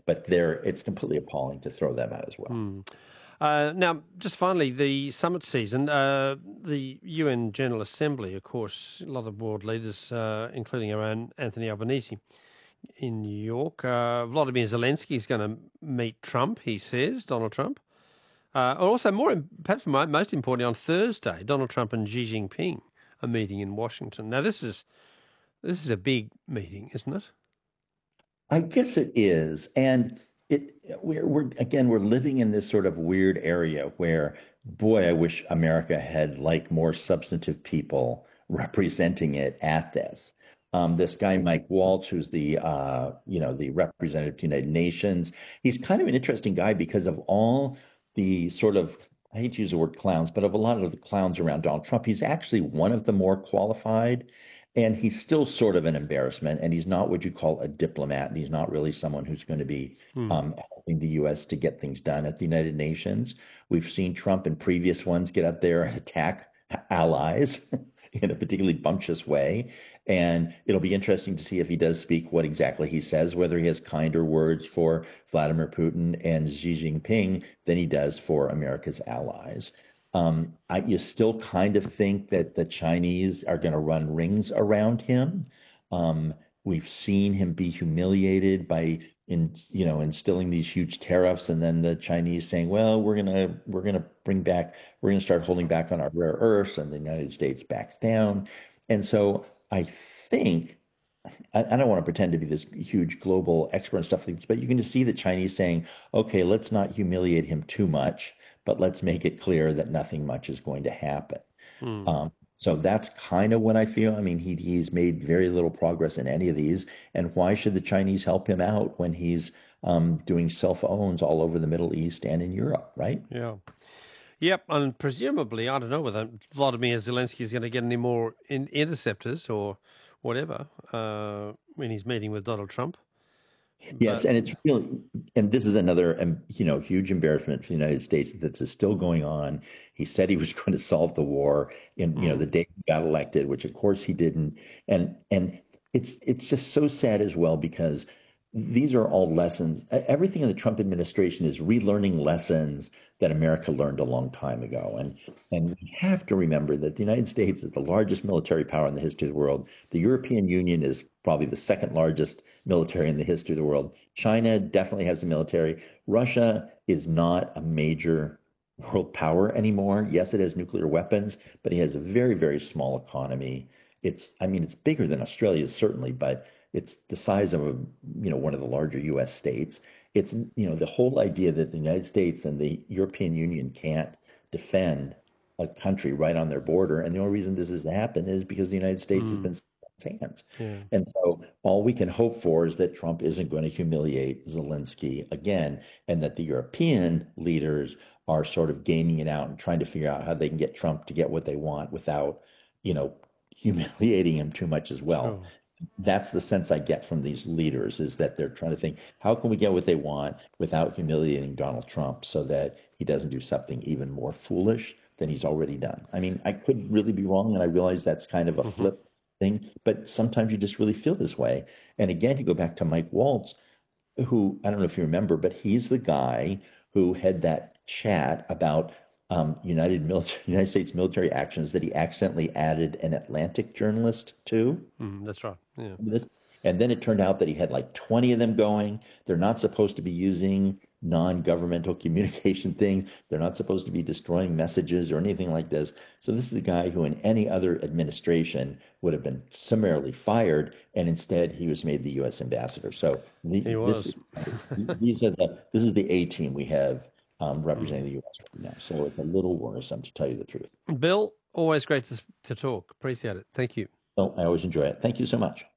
but it's completely appalling to throw them out as well. Now, just finally, the summit season, the UN General Assembly, of course, a lot of world leaders, including our own Anthony Albanese in New York. Vladimir Zelensky is going to meet Trump, he says, Donald Trump. Also, perhaps most importantly, on Thursday, Donald Trump and Xi Jinping are meeting in Washington. Now, this is a big meeting, isn't it? I guess it is, and we're living in this sort of weird area where, boy, I wish America had like more substantive people representing it at this. This guy Mike Waltz, who's the representative to the United Nations, he's kind of an interesting guy because of all the sort of, I hate to use the word clowns, but of a lot of the clowns around Donald Trump, he's actually one of the more qualified. And he's still sort of an embarrassment, and he's not what you call a diplomat, and he's not really someone who's going to be helping the U.S. to get things done at the United Nations. We've seen Trump in previous ones get up there and attack allies in a particularly bumptious way. And it'll be interesting to see if he does speak what exactly he says, whether he has kinder words for Vladimir Putin and Xi Jinping than he does for America's allies. You still kind of think that the Chinese are going to run rings around him. We've seen him be humiliated by instilling these huge tariffs, and then the Chinese saying, "Well, we're gonna start holding back on our rare earths," and the United States backs down. And so I think I don't want to pretend to be this huge global expert and stuff like this, but you can just see the Chinese saying, "Okay, let's not humiliate him too much, but let's make it clear that nothing much is going to happen." So that's kind of what I feel. I mean, he's made very little progress in any of these, and why should the Chinese help him out when he's doing self-owns all over the Middle East and in Europe, right? Yeah. Yep, and presumably, I don't know whether Vladimir Zelensky is going to get any more interceptors or whatever when he's meeting with Donald Trump. Yes, But and it's really, and this is another, huge embarrassment for the United States that this is still going on. He said he was going to solve the war in, the day he got elected, which of course he didn't. And it's just so sad as well because these are all lessons. Everything in the Trump administration is relearning lessons that America learned a long time ago. And we have to remember that the United States is the largest military power in the history of the world. The European Union is probably the second largest military in the history of the world. China definitely has a military. Russia is not a major world power anymore. Yes, it has nuclear weapons, but it has a very, very small economy. It's bigger than Australia, certainly, but it's the size of one of the larger U.S. states. It's, the whole idea that the United States and the European Union can't defend a country right on their border. And the only reason this has happened is because the United States has been sitting on its hands. yeah, And so all we can hope for is that Trump isn't going to humiliate Zelensky again, and that the European leaders are sort of gaming it out and trying to figure out how they can get Trump to get what they want without, you know, humiliating him too much as well. sure. That's the sense I get from these leaders is that they're trying to think, how can we get what they want without humiliating Donald Trump so that he doesn't do something even more foolish than he's already done? I mean, I could really be wrong, and I realize that's kind of a Hmm. flip thing, but sometimes you just really feel this way. And again, you go back to Mike Waltz, who I don't know if you remember, but he's the guy who had that chat about United States military actions that he accidentally added an Atlantic journalist to That's right. Yeah. this. And then it turned out that he had like 20 of them going. They're not supposed to be using non-governmental communication things. They're not supposed to be destroying messages or anything like this. So this is a guy who in any other administration would have been summarily fired, and instead he was made the U.S. ambassador. So He was. this is the A team we have Mm. representing the U.S. right now. So it's a little worrisome to tell you the truth. Bill, always great to talk. Appreciate it. Thank you. So I always enjoy it. Thank you so much.